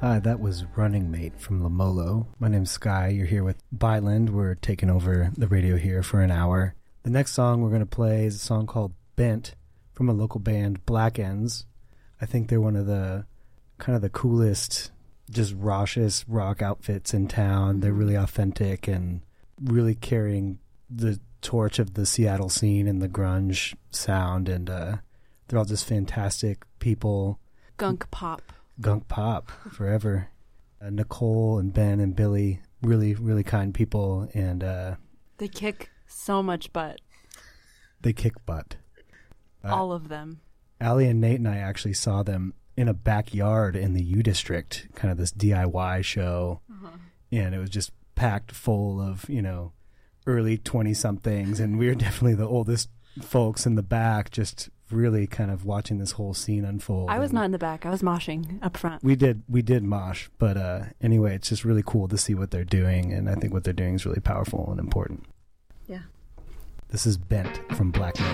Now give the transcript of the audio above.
Hi, that was Running Mate from Lamolo. My name's Sky. You're here with Byland. We're taking over the radio here for an hour. The next song we're going to play is a song called Bent from a local band, Black Ends. I think they're one of the kind of the coolest, just raucous rock outfits in town. They're really authentic and really carrying the torch of the Seattle scene and the grunge sound. And they're all just fantastic people. Gunk pop forever. Nicole and Ben and Billy, really, really kind people. And they kick so much butt. They kick butt. All of them. Allie and Nate and I actually saw them in a backyard in the U District, kind of this DIY show. And it was just packed full of, early 20-somethings. And we were definitely the oldest folks in the back, just really kind of watching this whole scene unfold. I was not in the back. I was moshing up front. We did mosh. But anyway, it's just really cool to see what they're doing. And I think what they're doing is really powerful and important. Yeah. This is Bent from Black Ends.